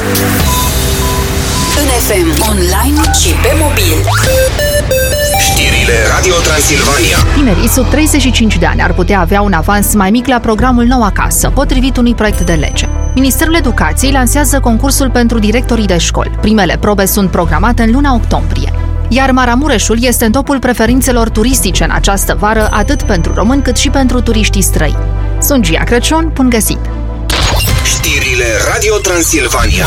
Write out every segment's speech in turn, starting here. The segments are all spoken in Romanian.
În FM, online și pe mobil. Știrile Radio Transilvania. Tinerii sub 35 de ani ar putea avea un avans mai mic la programul Nou Acasă, potrivit unui proiect de lege. Ministerul Educației lansează concursul pentru directorii de școli. Primele probe sunt programate în luna octombrie. Iar Maramureșul este în topul preferințelor turistice în această vară, atât pentru români cât și pentru turiștii străini. Sunt Gia Crăciun, bun găsit! Știrile Radio Transilvania.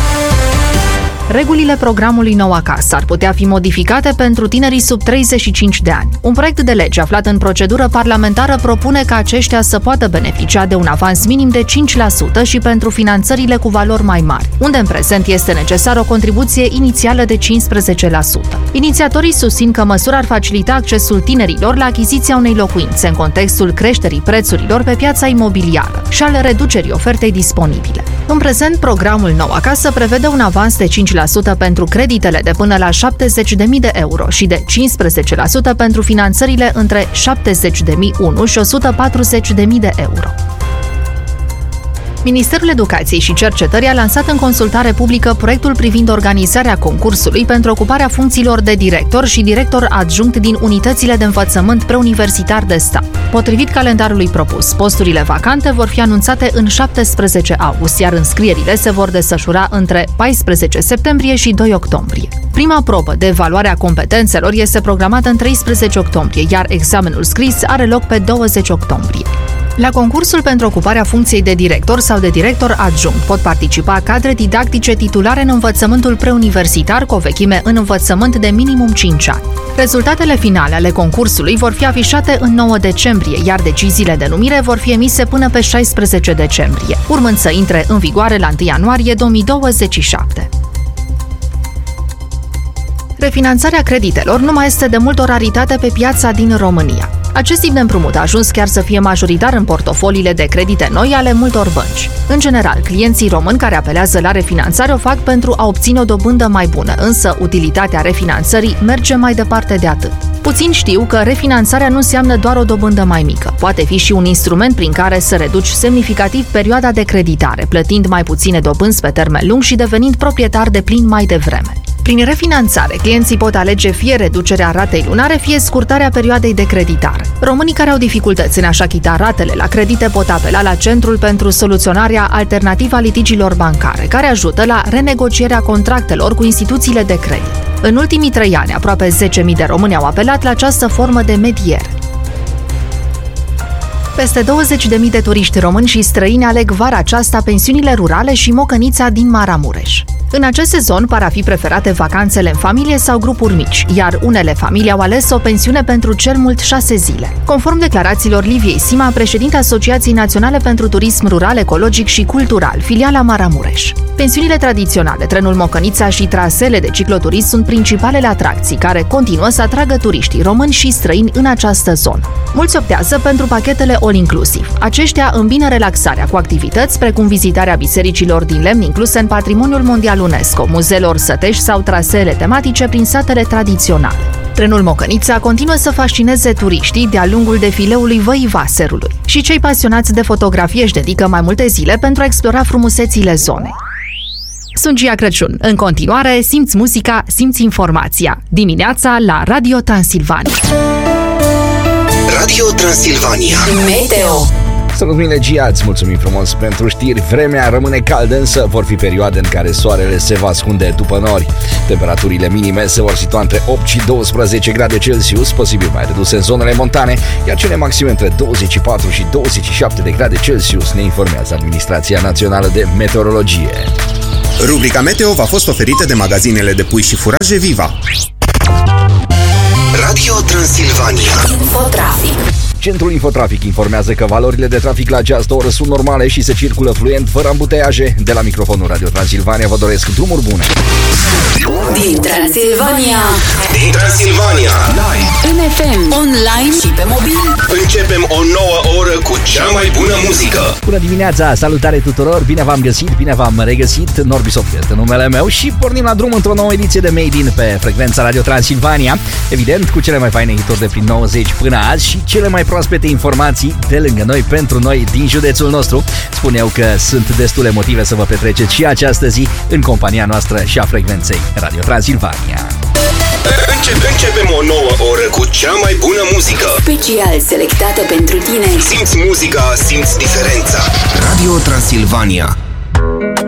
Regulile programului Nou Acasă ar putea fi modificate pentru tinerii sub 35 de ani. Un proiect de lege aflat în procedură parlamentară propune ca aceștia să poată beneficia de un avans minim de 5% și pentru finanțările cu valori mai mari, unde în prezent este necesară o contribuție inițială de 15%. Inițiatorii susțin că măsura ar facilita accesul tinerilor la achiziția unei locuințe în contextul creșterii prețurilor pe piața imobiliară și al reducerii ofertei disponibile. În prezent, programul Nou Acasă prevede un avans de 5% pentru creditele de până la 70.000 de euro și de 15% pentru finanțările între 70.001 și 140.000 de euro. Ministerul Educației și Cercetării a lansat în consultare publică proiectul privind organizarea concursului pentru ocuparea funcțiilor de director și director adjunct din unitățile de învățământ preuniversitar de stat. Potrivit calendarului propus, posturile vacante vor fi anunțate în 17 august, iar înscrierile se vor desfășura între 14 septembrie și 2 octombrie. Prima probă de evaluare a competențelor este programată în 13 octombrie, iar examenul scris are loc pe 20 octombrie. La concursul pentru ocuparea funcției de director sau de director adjunct pot participa cadre didactice titulare în învățământul preuniversitar cu o vechime în învățământ de minimum 5 ani. Rezultatele finale ale concursului vor fi afișate în 9 decembrie, iar deciziile de numire vor fi emise până pe 16 decembrie, urmând să intre în vigoare la 1 ianuarie 2027. Refinanțarea creditelor nu mai este de mult o raritate pe piața din România. Acest tip de împrumut a ajuns chiar să fie majoritar în portofoliile de credite noi ale multor bănci. În general, clienții români care apelează la refinanțare o fac pentru a obține o dobândă mai bună, însă utilitatea refinanțării merge mai departe de atât. Puțini știu că refinanțarea nu înseamnă doar o dobândă mai mică. Poate fi și un instrument prin care să reduci semnificativ perioada de creditare, plătind mai puține dobânzi pe termen lung și devenind proprietar de plin mai devreme. Prin refinanțare, clienții pot alege fie reducerea ratei lunare, fie scurtarea perioadei de creditare. Românii care au dificultăți în a-și achita ratele la credite pot apela la Centrul pentru Soluționarea Alternativă a Litigiilor Bancare, care ajută la renegocierea contractelor cu instituțiile de credit. În ultimii 3 ani, aproape 10.000 de români au apelat la această formă de mediere. Peste 20.000 de turiști români și străini aleg vara aceasta pensiunile rurale și Mocănița din Maramureș. În acest sezon par a fi preferate vacanțele în familie sau grupuri mici, iar unele familii au ales o pensiune pentru cel mult 6 zile. Conform declarațiilor Liviei Sima, președinta Asociației Naționale pentru Turism Rural, Ecologic și Cultural, filiala Maramureș. Pensiunile tradiționale, trenul Mocănița și trasele de cicloturism sunt principalele atracții care continuă să atragă turiștii români și străini în această zonă. Mulți optează pentru pachetele all-inclusiv. Aceștia îmbină relaxarea cu activități precum vizitarea bisericilor din lemn incluse în Patrimoniul Mondial UNESCO, muzeelor sătești sau traseele tematice prin satele tradiționale. Trenul Mocănița continuă să fascineze turiștii de-a lungul defileului Văii Vaserului și cei pasionați de fotografie își dedică mai multe zile pentru a explora frumusețile zonei. Sunt Gia Crăciun. În continuare, simți muzica, simți informația. Dimineața la Radio Transilvania. Radio Transilvania. Meteo. Salut, mine Gia, îți mulțumim frumos pentru știri. Vremea rămâne caldă, însă vor fi perioade în care soarele se va ascunde după nori. Temperaturile minime se vor situa între 8 și 12 grade Celsius, posibil mai reduse în zonele montane, iar cele maxime între 24 și 27 de grade Celsius, ne informează Administrația Națională de Meteorologie. Rubrica Meteo v-a fost oferită de magazinele de pui și furaje Viva. Radio Transilvania. Infotrafic. Centrul Infotrafic informează că valorile de trafic la această oră sunt normale și se circulă fluent, fără ambuteiaje. De la microfonul Radio Transilvania vă doresc drumuri bune. Din Transilvania. Din Transilvania. În FM, online și pe mobil. Începem o nouă oră cu cea mai bună muzică. Bună dimineața, salutare tuturor, bine v-am găsit, bine v-am regăsit. Norbi Sofie este numele meu și pornim la drum într-o nouă ediție de Made in pe frecvența Radio Transilvania. Evident, cu cele mai faine hituri de prin 90 până azi și cele mai proaspete informații de lângă noi, pentru noi, din județul nostru. Spun eu că sunt destule motive să vă petreceți și această zi în compania noastră și a frecvenței Radio Transilvania. Începem o nouă oră cu cea mai bună muzică. Special selectată pentru tine. Simți muzica, simți diferența. Radio Transilvania.